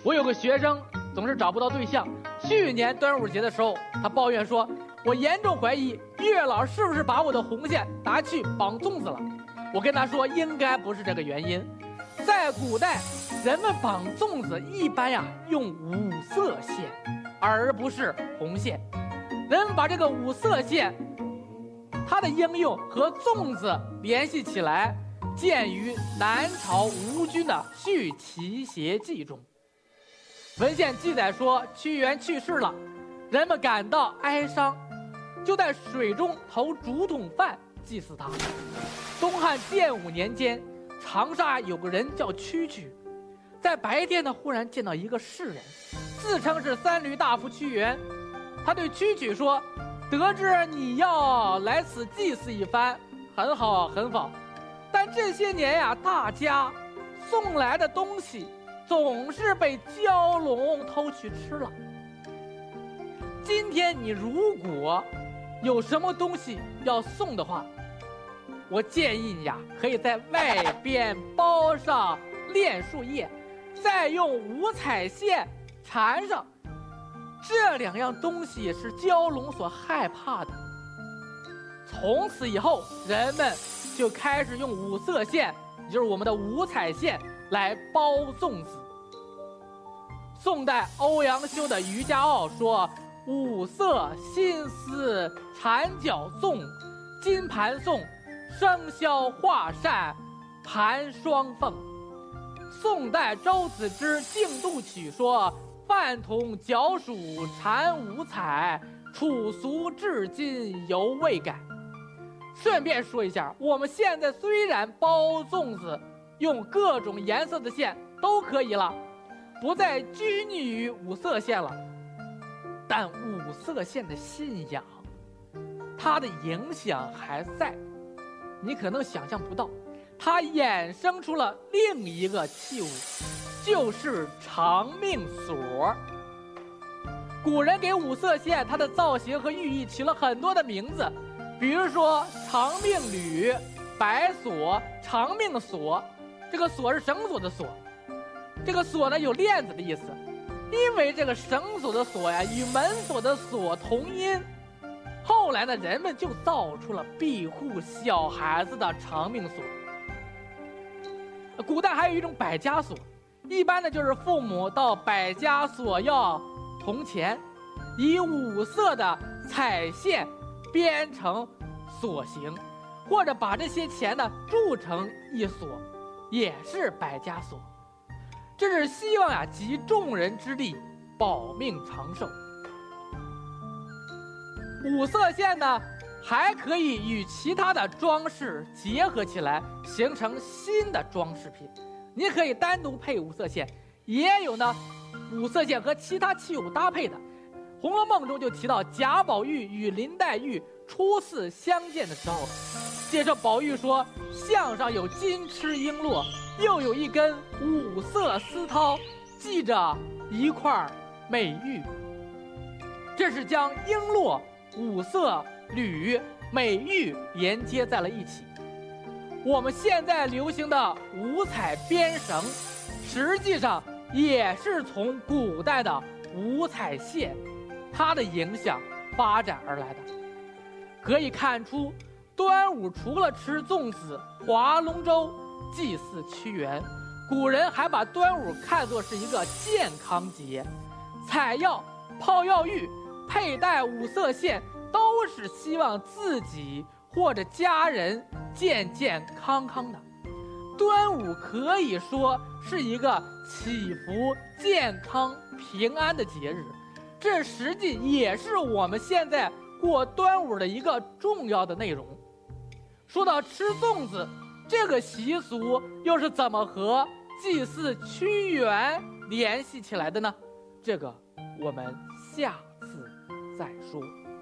我有个学生总是找不到对象，去年端午节的时候，他抱怨说，我严重怀疑月老是不是把我的红线拿去绑粽子了。我跟他说，应该不是这个原因。在古代，人们绑粽子一般用五色线，而不是红线。人们把这个五色线它的应用和粽子联系起来，见于南朝吴军的《续齐谐记》中。文献记载说，屈原去世了，人们感到哀伤，就在水中投竹筒饭祭祀他。东汉建武年间，长沙有个人叫蛐蛐，在白天忽然见到一个士人，自称是三闾大夫屈原。他对蛐蛐说，得知你要来此祭祀一番，很好很好，但这些年大家送来的东西总是被蛟龙偷去吃了。今天你如果有什么东西要送的话，我建议你可以在外边包上炼树叶，再用五彩线缠上。这两样东西是蛟龙所害怕的。从此以后，人们就开始用五色线，也就是我们的五彩线来包粽子。宋代欧阳修的《渔家傲》说，五色新丝缠角粽，金盘送，生肖画扇盘双凤。宋代周子之《竞度曲》说，饭桶角黍缠五彩，楚俗至今犹未改。顺便说一下，我们现在虽然包粽子用各种颜色的线都可以了，不再拘泥于五色线了，但五色线的信仰，它的影响还在。你可能想象不到，它衍生出了另一个器物，就是长命锁。古人给五色线它的造型和寓意起了很多的名字，比如说长命缕、白锁、长命锁。这个锁是绳索的锁，这个锁呢有链子的意思，因为这个绳索的锁与门锁的锁同音。后来呢，人们就造出了庇护小孩子的长命锁。古代还有一种百家锁，一般呢就是父母到百家索要铜钱，以五色的彩线编成锁形，或者把这些钱呢铸成一锁，也是百家锁。这是希望集众人之力，保命长寿。五色线呢还可以与其他的装饰结合起来，形成新的装饰品。你可以单独配五色线，也有呢五色线和其他器物搭配的。《红楼梦》中就提到贾宝玉与林黛玉初次相见的时候，介绍宝玉说，项上有金翅璎珞，又有一根五色丝绦，系着一块美玉。这是将璎珞、五色缕、美玉连接在了一起。我们现在流行的五彩编绳，实际上也是从古代的五彩线它的影响发展而来的。可以看出，端午除了吃粽子、划龙舟、祭祀屈原，古人还把端午看作是一个健康节。采药、泡药浴、佩戴五色线，都是希望自己或者家人健健康康的。端午可以说是一个祈福健康平安的节日，这实际也是我们现在过端午的一个重要的内容。说到吃粽子，这个习俗又是怎么和祭祀屈原联系起来的呢？这个我们下次再说。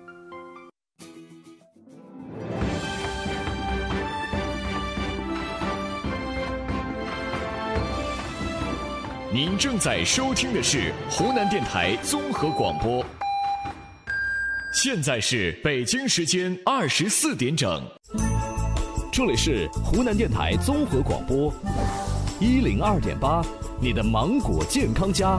您正在收听的是湖南电台综合广播，现在是北京时间24点整， 这里是湖南电台综合广播102.8，你的芒果健康家。